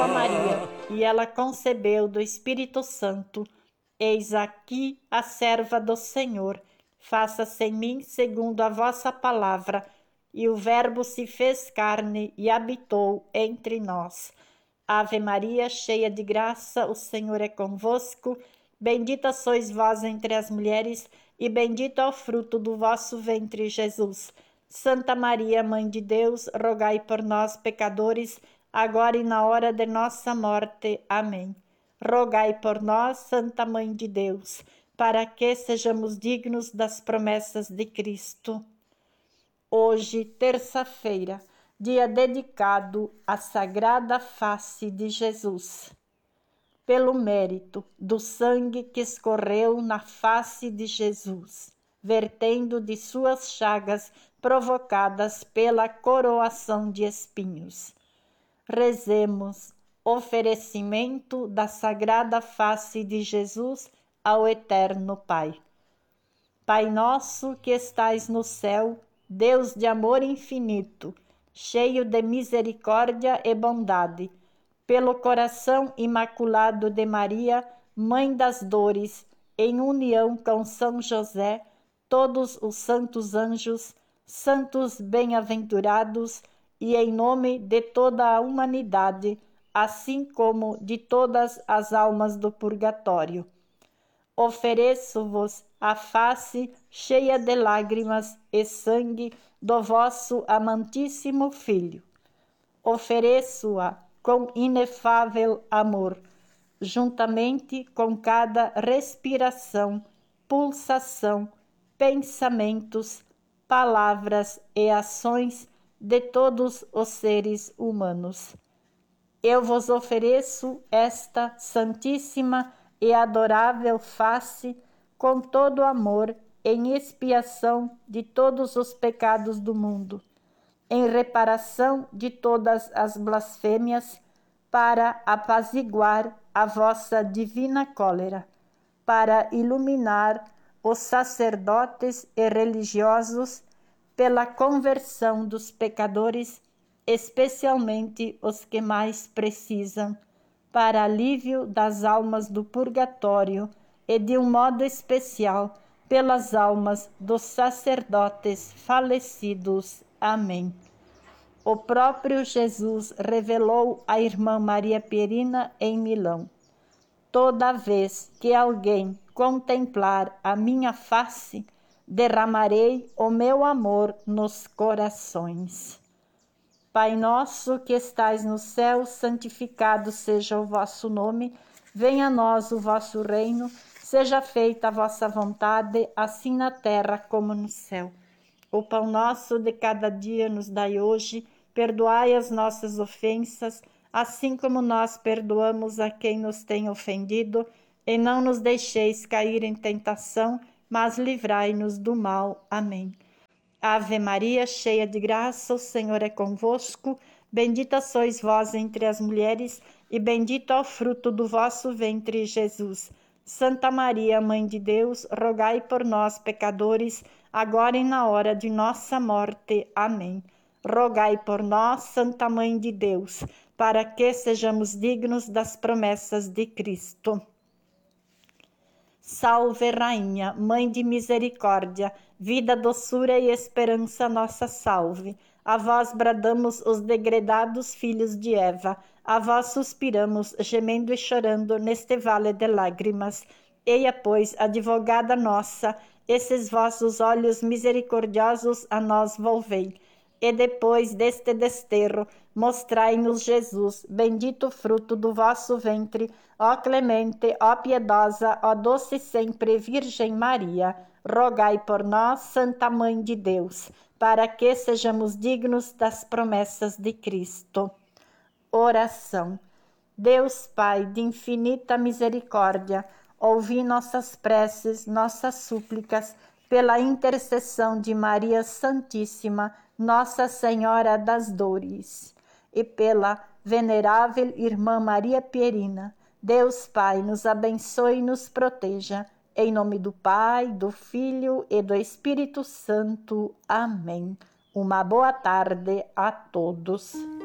a Maria, e ela concebeu do Espírito Santo. Eis aqui a serva do Senhor, faça-se em mim segundo a vossa palavra. E o Verbo se fez carne e habitou entre nós. Ave Maria, cheia de graça, o Senhor é convosco. Bendita sois vós entre as mulheres, e bendito é o fruto do vosso ventre, Jesus. Santa Maria, Mãe de Deus, rogai por nós, pecadores, agora e na hora de nossa morte. Amém. Rogai por nós, Santa Mãe de Deus, para que sejamos dignos das promessas de Cristo. Hoje, terça-feira, dia dedicado à Sagrada Face de Jesus. Pelo mérito do sangue que escorreu na face de Jesus, vertendo de suas chagas provocadas pela coroação de espinhos. Rezemos, oferecimento da Sagrada Face de Jesus ao Eterno Pai. Pai nosso que estais no céu, Deus de amor infinito, cheio de misericórdia e bondade, pelo coração imaculado de Maria, Mãe das Dores, em união com São José, todos os santos anjos, santos bem-aventurados, e em nome de toda a humanidade, assim como de todas as almas do purgatório. Ofereço-vos a face cheia de lágrimas e sangue do vosso amantíssimo Filho. Ofereço-a com inefável amor, juntamente com cada respiração, pulsação, pensamentos, palavras e ações de todos os seres humanos. Eu vos ofereço esta santíssima e adorável face com todo amor, em expiação de todos os pecados do mundo, em reparação de todas as blasfêmias, para apaziguar a vossa divina cólera, para iluminar os sacerdotes e religiosos pela conversão dos pecadores, especialmente os que mais precisam, para alívio das almas do purgatório e, de um modo especial, pelas almas dos sacerdotes falecidos. Amém. O próprio Jesus revelou à irmã Maria Pierina em Milão: toda vez que alguém contemplar a minha face, derramarei o meu amor nos corações. Pai nosso que estais no céu, santificado seja o vosso nome. Venha a nós o vosso reino. Seja feita a vossa vontade, assim na terra como no céu. O pão nosso de cada dia nos dai hoje. Perdoai as nossas ofensas, assim como nós perdoamos a quem nos tem ofendido. E não nos deixeis cair em tentação, mas livrai-nos do mal. Amém. Ave Maria, cheia de graça, o Senhor é convosco. Bendita sois vós entre as mulheres, e bendito é o fruto do vosso ventre, Jesus. Santa Maria, Mãe de Deus, rogai por nós, pecadores, agora e na hora de nossa morte. Amém. Rogai por nós, Santa Mãe de Deus, para que sejamos dignos das promessas de Cristo. Salve, Rainha, Mãe de misericórdia, vida, doçura e esperança, nossa salve. A vós bradamos os degredados filhos de Eva, a vós suspiramos, gemendo e chorando neste vale de lágrimas. Eia, pois, advogada nossa, esses vossos olhos misericordiosos a nós volvei. E depois deste desterro, mostrai-nos Jesus, bendito fruto do vosso ventre, ó clemente, ó piedosa, ó doce sempre Virgem Maria. Rogai por nós, Santa Mãe de Deus, para que sejamos dignos das promessas de Cristo. Oração. Deus Pai de infinita misericórdia, ouvi nossas preces, nossas súplicas, pela intercessão de Maria Santíssima, Nossa Senhora das Dores, e pela venerável Irmã Maria Pierina. Deus Pai nos abençoe e nos proteja. Em nome do Pai, do Filho e do Espírito Santo. Amém. Uma boa tarde a todos.